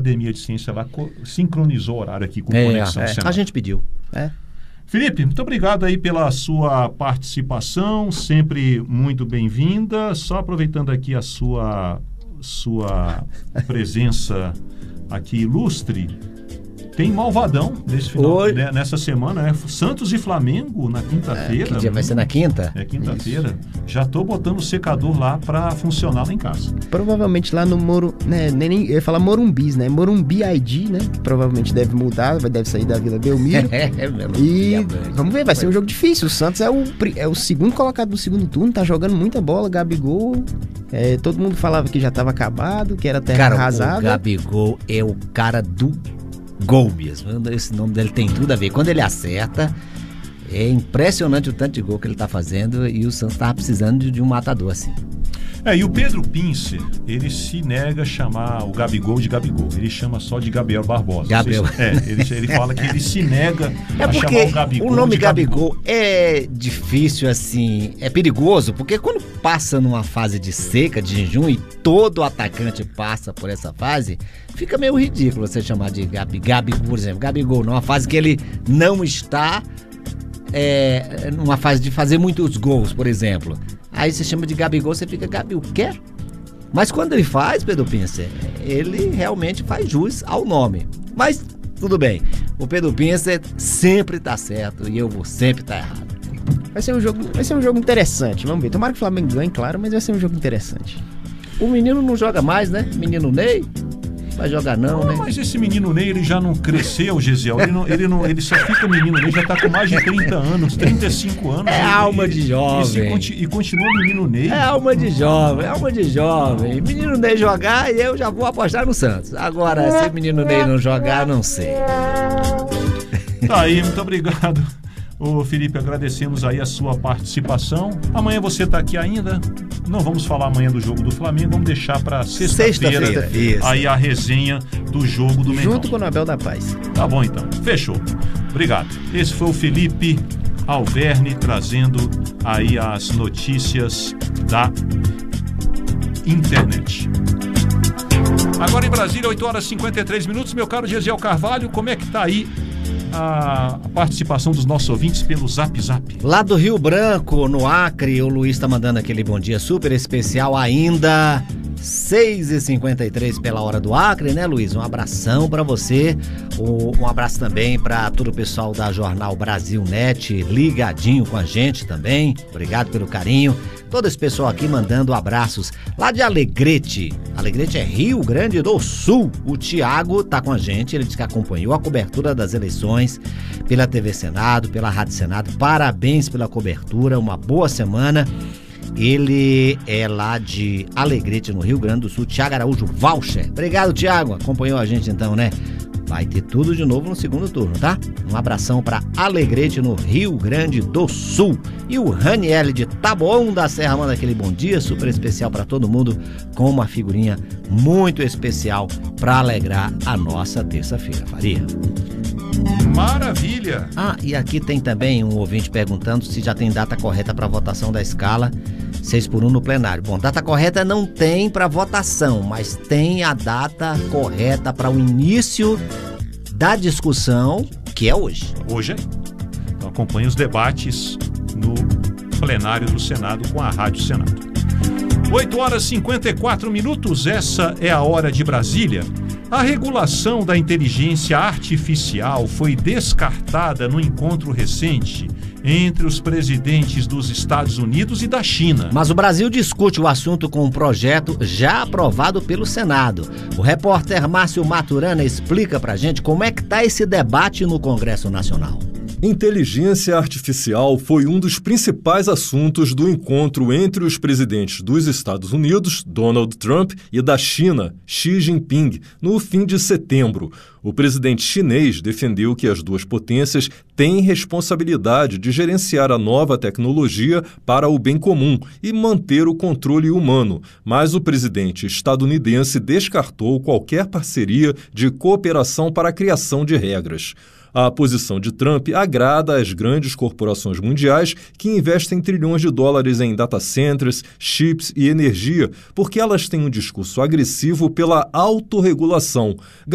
Academia de Ciência lá sincronizou o horário aqui com Conexão Senado. A gente pediu. Felipe, muito obrigado aí pela sua participação, sempre muito bem-vinda. Só aproveitando aqui a sua presença aqui ilustre, tem Malvadão nessa semana, né? Santos e Flamengo na quinta-feira. Que dia vai ser na quinta? É quinta-feira. Isso. Já estou botando o secador lá para funcionar lá em casa. Provavelmente lá no eu ia falar Morumbis, né? Morumbi ID, né? Provavelmente deve mudar, deve sair da Vila Belmiro. E vamos ver, vai ser um jogo difícil. O Santos é o segundo colocado do segundo turno, tá jogando muita bola, Gabigol. Todo mundo falava que já estava acabado, que era terra arrasada. O Gabigol é o cara do gol mesmo, esse nome dele tem tudo a ver. Quando ele acerta, é impressionante o tanto de gol que ele tá fazendo, e o Santos tava precisando de um matador assim. E o Pedro Pincer, ele se nega a chamar o Gabigol de Gabigol, ele chama só de Gabriel Barbosa. Ele fala que ele se nega a chamar o Gabigol. O nome Gabigol é difícil assim, é perigoso, porque quando passa numa fase de seca, de jejum, e todo atacante passa por essa fase, fica meio ridículo você chamar de Gabigol, por exemplo. Gabigol, numa fase que ele não está numa fase de fazer muitos gols, por exemplo. Aí você chama de Gabigol, você fica Gabi, o quê? Mas quando ele faz, Pedro Pincer, ele realmente faz jus ao nome. Mas tudo bem, o Pedro Pincer sempre tá certo e eu vou sempre estar errado. Vai ser um jogo interessante, vamos ver. Tomara que o Flamengo ganhe, claro, mas vai ser um jogo interessante. O menino não joga mais, né? Menino Ney. Vai jogar não, né? Mas esse menino Ney, ele já não cresceu, Gesiel. Ele só fica menino Ney, já tá com mais de 30 anos, 35 anos. É alma de jovem. E continua menino Ney. É alma de jovem. Menino Ney jogar, e eu já vou apostar no Santos. Agora, se menino Ney não jogar, não sei. Tá aí, muito obrigado. Ô Felipe, agradecemos aí a sua participação. Amanhã você tá aqui ainda. Não vamos falar amanhã do jogo do Flamengo, vamos deixar para sexta-feira aí a resenha do jogo do Mengão. Junto com o Nobel da Paz. Tá bom então, fechou. Obrigado. Esse foi o Felipe Alverne trazendo aí as notícias da internet. Agora em Brasília, 8h53, meu caro Gesiel Carvalho, como é que tá aí a participação dos nossos ouvintes pelo Zap Zap? Lá do Rio Branco, no Acre, o Luiz tá mandando aquele bom dia super especial ainda. 6h53 pela hora do Acre, né, Luiz? Um abração pra você. Um abraço também pra todo o pessoal da Jornal Brasil Net, ligadinho com a gente também. Obrigado pelo carinho. Todo esse pessoal aqui mandando abraços lá de Alegrete. Alegrete é Rio Grande do Sul. O Tiago tá com a gente, ele disse que acompanhou a cobertura das eleições pela TV Senado, pela Rádio Senado. Parabéns pela cobertura, uma boa semana. Ele é lá de Alegrete, no Rio Grande do Sul, Tiago Araújo Valcher. Obrigado, Tiago, acompanhou a gente então, né? Vai ter tudo de novo no segundo turno, tá? Um abração pra Alegrete, no Rio Grande do Sul. E o Raniel de Taboão da Serra manda aquele bom dia super especial pra todo mundo, com uma figurinha muito especial pra alegrar a nossa terça-feira. Faria. Maravilha! E aqui tem também um ouvinte perguntando se já tem data correta para votação da escala 6x1 no plenário. Bom, data correta não tem para votação, mas tem a data correta para o início da discussão, que é hoje. Hoje é. Então acompanhe os debates no plenário do Senado com a Rádio Senado. 8h54, essa é a hora de Brasília. A regulação da inteligência artificial foi descartada no encontro recente entre os presidentes dos Estados Unidos e da China. Mas o Brasil discute o assunto com um projeto já aprovado pelo Senado. O repórter Márcio Maturana explica pra gente como é que tá esse debate no Congresso Nacional. Inteligência artificial foi um dos principais assuntos do encontro entre os presidentes dos Estados Unidos, Donald Trump, e da China, Xi Jinping, no fim de setembro. O presidente chinês defendeu que as duas potências têm responsabilidade de gerenciar a nova tecnologia para o bem comum e manter o controle humano, mas o presidente estadunidense descartou qualquer parceria de cooperação para a criação de regras. A posição de Trump agrada às grandes corporações mundiais que investem trilhões de dólares em data centers, chips e energia, porque elas têm um discurso agressivo pela autorregulação,